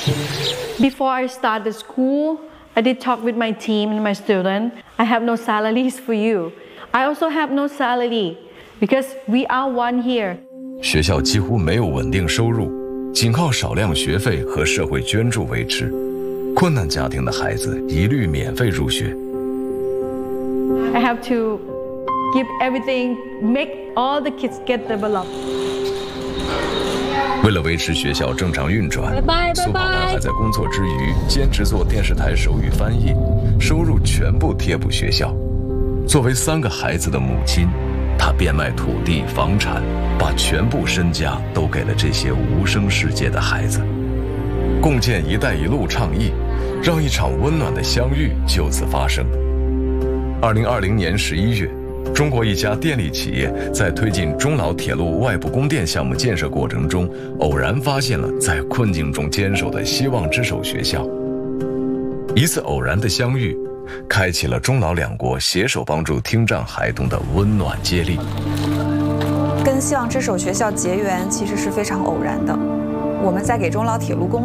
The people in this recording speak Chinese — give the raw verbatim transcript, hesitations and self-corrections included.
Before I started school, I did talk with my team and my student. I have no salaries for you. I also have no salary because we are one here. 学校几乎没有稳定收入，仅靠少量学费和社会捐助维持。困难家庭的孩子一律免费入学。 I have to give everything, make all the kids get developed. 为了维持学校正常运转，苏宝兰还在工作之余兼职做电视台手语翻译，收入全部贴补学校。作为三个孩子的母亲，她变卖土地、房产，把全部身家都给了这些无声世界的孩子。共建“一带一路”倡议，让一场温暖的相遇就此发生。二零二零年十一月。中国一家电力企业在推进中老铁路外部供电项目建设过程中，偶然发现了在困境中坚守的希望之手学校。一次偶然的相遇，开启了中老两国携手帮助听障孩童的温暖接力。 跟希望之手学校结缘其实是非常偶然的。我们在给中老铁路工